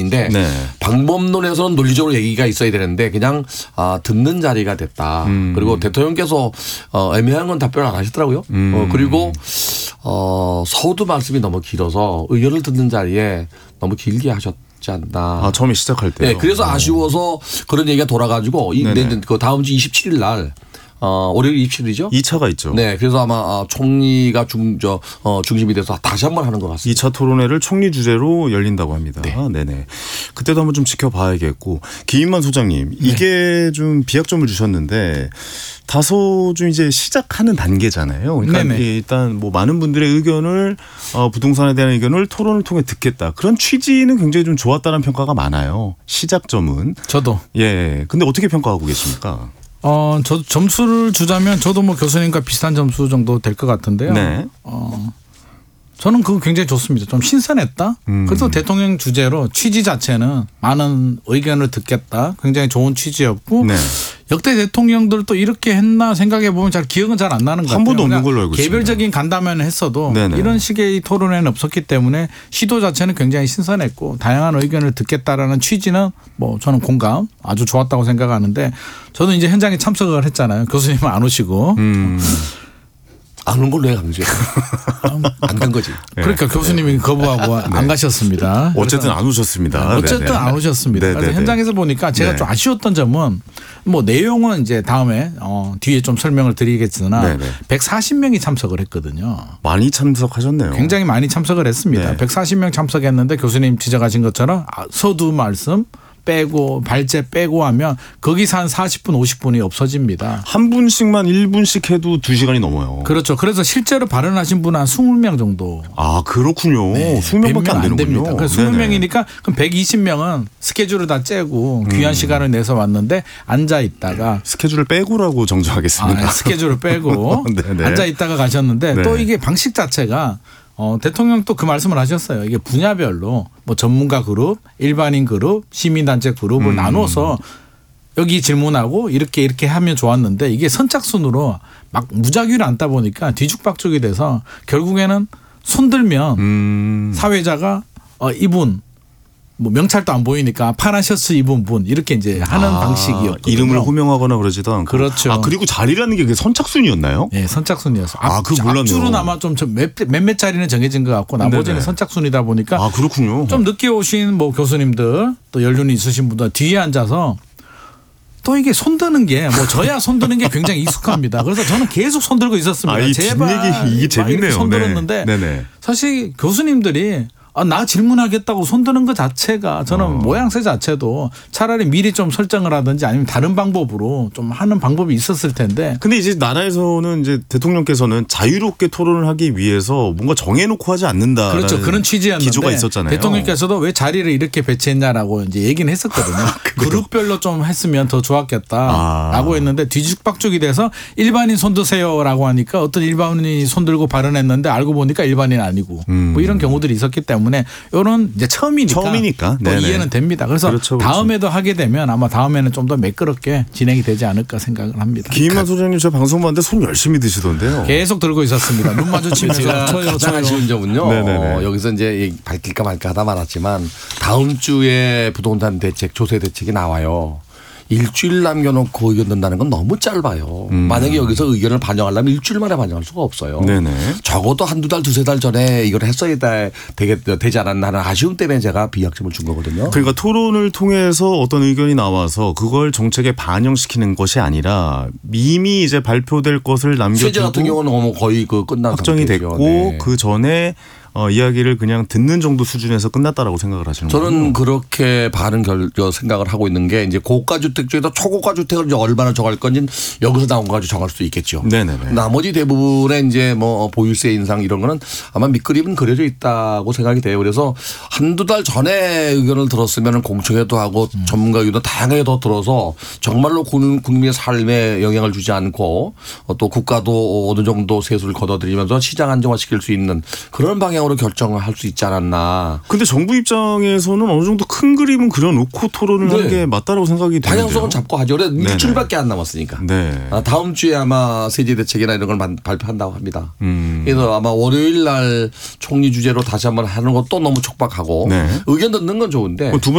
그런데 네. 방법론에서는 논리적으로 얘기가 있어야 되는데 그냥 듣는 자리가 됐다. 그리고 대통령께서 애매한 건 답변을 안 하시더라고요. 그리고 서두 말씀이 너무 길어서 의견을 듣는 자리에 너무 길게 하셨지 않나. 처음에 시작할 때. 네, 그래서 아쉬워서 그런 얘기가 돌아가지고 그 다음 주 27일 날 월요일 27일이죠? 2차가 있죠. 네. 그래서 아마 총리가 중심이 돼서 다시 한번 하는 것 같습니다. 2차 토론회를 총리 주제로 열린다고 합니다. 네. 네네. 그때도 한번 좀 지켜봐야겠고. 김인만 소장님, 이게 좀 비약점을 주셨는데 다소 좀 이제 시작하는 단계잖아요. 그러니까 네네. 일단 뭐 많은 분들의 의견을 부동산에 대한 의견을 토론을 통해 듣겠다. 그런 취지는 굉장히 좀 좋았다는 평가가 많아요. 시작점은. 저도. 예. 근데 어떻게 평가하고 계십니까? 저도 점수를 주자면 저도 뭐 교수님과 비슷한 점수 정도 될 것 같은데요. 네. 저는 그거 굉장히 좋습니다. 좀 신선했다. 그래서 대통령 주제로 취지 자체는 많은 의견을 듣겠다. 굉장히 좋은 취지였고 네. 역대 대통령들도 이렇게 했나 생각해 보면 기억은 잘 안 나는 것 같아요. 한 번도 없는 걸로 알고 있습니다. 개별적인 간담회는 했어도 네네. 이런 식의 토론회는 없었기 때문에 시도 자체는 굉장히 신선했고 다양한 의견을 듣겠다라는 취지는 뭐 저는 공감 아주 좋았다고 생각하는데 저도 이제 현장에 참석을 했잖아요. 교수님은 안 오시고. 안 온 걸로 해 강조. 안 된 거지. 그러니까 교수님이 거부하고 안 가셨습니다. 어쨌든 안 오셨습니다. 어쨌든 네네. 안 오셨습니다. 네네네. 그래서 현장에서 보니까 제가 네. 좀 아쉬웠던 점은 뭐 내용은 이제 다음에 뒤에 좀 설명을 드리겠으나 네네. 140명이 참석을 했거든요. 많이 참석하셨네요. 굉장히 많이 참석을 했습니다. 네. 140명 참석했는데 교수님 지적하신 것처럼 서두 말씀 빼고 발제 빼고 하면 거기서 한 40분 50분이 없어집니다. 한 분씩만 1분씩 해도 2시간이 넘어요. 그렇죠. 그래서 실제로 발언하신 분은 한 20명 정도. 아 그렇군요. 20명밖에 안 되는군요. 됩니다. 그래서 20명이니까 그럼 120명은 스케줄을 다 째고 귀한 시간을 내서 왔는데 앉아 있다가 스케줄을 빼고라고 정정하겠습니다. 스케줄을 빼고 네네. 앉아 있다가 가셨는데 네. 또 이게 방식 자체가 대통령 또 그 말씀을 하셨어요. 이게 분야별로 뭐 전문가 그룹, 일반인 그룹, 시민단체 그룹을 나눠서 여기 질문하고 이렇게 하면 좋았는데 이게 선착순으로 막 무작위로 앉다 보니까 뒤죽박죽이 돼서 결국에는 손들면 사회자가 이분 뭐 명찰도 안 보이니까 파란 셔츠 입은 분 이렇게 이제 하는 방식이었거든요. 이름을 호명하거나 그러지도 않고. 그렇죠. 그리고 자리라는 게 그게 선착순이었나요? 네, 선착순이었어요. 그거 몰랐네요. 앞줄은 아마 좀 몇몇 자리는 정해진 것 같고 나머지는 네네. 선착순이다 보니까 그렇군요. 좀 늦게 오신 뭐 교수님들 또 연륜이 있으신 분들 뒤에 앉아서 또 이게 손드는 게 뭐 저야 손드는 게 굉장히 익숙합니다. 그래서 저는 계속 손들고 있었습니다. 이 제발 뒷얘기 이게 재밌네요. 손들었는데 네네. 사실 교수님들이 나 질문하겠다고 손드는 것 자체가 저는 모양새 자체도 차라리 미리 좀 설정을 하든지 아니면 다른 방법으로 좀 하는 방법이 있었을 텐데. 근데 이제 나라에서는 이제 대통령께서는 자유롭게 토론을 하기 위해서 뭔가 정해놓고 하지 않는다. 그렇죠. 그런 취지였는데 기조가 있었잖아요. 대통령께서도 왜 자리를 이렇게 배치했냐라고 이제 얘기는 했었거든요. 그룹별로 좀 했으면 더 좋았겠다라고 했는데 뒤죽박죽이 돼서 일반인 손드세요라고 하니까 어떤 일반인이 손들고 발언했는데 알고 보니까 일반인 아니고 뭐 이런 경우들이 있었기 때문에 이런 이제 처음이니까 또 네네. 이해는 됩니다. 그래서 그렇죠. 다음에도 하게 되면 아마 다음에는 좀 더 매끄럽게 진행이 되지 않을까 생각을 합니다. 김인만 소장님 저 방송 봤는데 손 열심히 드시던데요. 계속 들고 있었습니다. 눈 마주치면서 제가 쳐요, 가장 쳐요. 아쉬운 점은요. 네네네. 여기서 이제 밝힐까 말까 하다 말았지만 다음 주에 부동산 대책, 조세 대책이 나와요. 일주일 남겨놓고 의견 든다는 건 너무 짧아요. 만약에 여기서 의견을 반영하려면 일주일 만에 반영할 수가 없어요. 네네. 적어도 한두 달, 두세 달 전에 이걸 했어야 되지 않았나 하는 아쉬움 때문에 제가 비약점을 준 거거든요. 그러니까 토론을 통해서 어떤 의견이 나와서 그걸 정책에 반영시키는 것이 아니라 이미 이제 발표될 것을 세제 같은 남겨두고 경우는 거의 끝난 확정이 상태죠. 됐고 네. 그 전에 이야기를 그냥 듣는 정도 수준에서 끝났다라고 생각을 하시는 거예요. 저는 그렇게 바른 생각을 하고 있는 게 이제 고가 주택 중에서 초고가 주택을 이제 얼마나 정할 건지 여기서 나온 거 가지고 정할 수 있겠죠. 네네네. 나머지 대부분의 이제 뭐 보유세 인상 이런 거는 아마 밑그림은 그려져 있다고 생각이 돼요. 그래서 한두 달 전에 의견을 들었으면 공청회도 하고 전문가 의견도 다양하게 더 들어서 정말로 국민의 삶에 영향을 주지 않고 또 국가도 어느 정도 세수를 걷어들이면서 시장 안정화시킬 수 있는 그런 방향으로 결정을 할 수 있지 않았나. 근데 정부 입장에서는 어느 정도 큰 그림은 그려놓고 토론을 하는 게 맞다라고 생각이 되는데요. 방향성은 잡고 하죠. 그래 일주일밖에 안 남았으니까. 네. 다음 주에 아마 세제 대책이나 이런 걸 발표한다고 합니다. 그래서 아마 월요일 날 총리 주제로 다시 한번 하는 것도 너무 촉박하고 네. 의견 듣는 건 좋은데 두